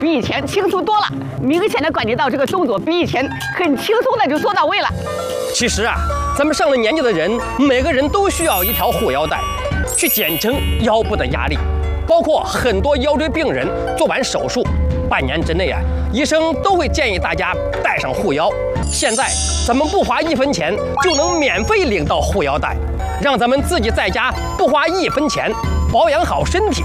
比以前轻松多了，明显的感觉到这个动作比以前很轻松的就做到位了。 其实啊，咱们上了年纪的人，每个人都需要一条护腰带，去减轻腰部的压力。包括很多腰椎病人做完手术，半年之内啊，医生都会建议大家带上护腰。现在咱们不花1分钱就能免费领到护腰带，让咱们自己在家不花1分钱保养好身体，